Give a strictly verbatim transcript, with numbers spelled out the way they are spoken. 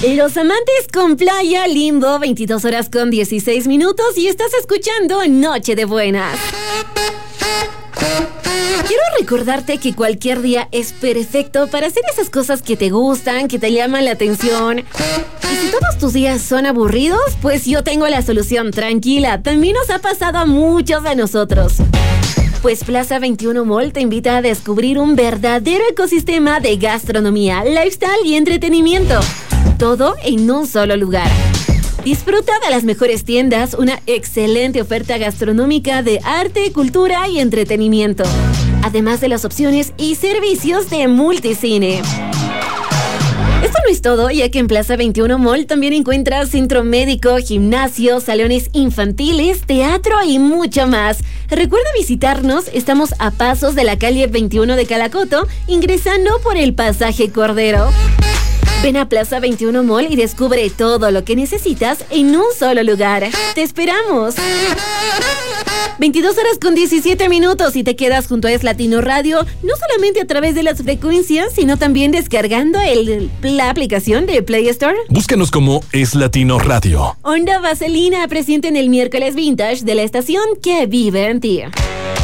Los amantes con playa, limbo, veintidós horas con dieciséis minutos y estás escuchando Noche de Buenas. Quiero recordarte que cualquier día es perfecto para hacer esas cosas que te gustan, que te llaman la atención. Y si todos tus días son aburridos, pues yo tengo la solución, tranquila. También nos ha pasado a muchos de nosotros. Pues Plaza veintiuno Mall te invita a descubrir un verdadero ecosistema de gastronomía, lifestyle y entretenimiento. Todo en un solo lugar. Disfruta de las mejores tiendas, una excelente oferta gastronómica de arte, cultura y entretenimiento. Además de las opciones y servicios de multicine. Esto no es todo, ya que en Plaza veintiuno Mall también encuentras centro médico, gimnasio, salones infantiles, teatro y mucho más. Recuerda visitarnos, estamos a pasos de la calle veintiuno de Calacoto, ingresando por el pasaje Cordero. Ven a Plaza veintiuno Mall y descubre todo lo que necesitas en un solo lugar. ¡Te esperamos! veintidós horas con diecisiete minutos y te quedas junto a Es Latino Radio, no solamente a través de las frecuencias, sino también descargando el, la aplicación de Play Store. Búscanos como Es Latino Radio. Onda Vaselina presente en el miércoles vintage de la estación que vive en ti.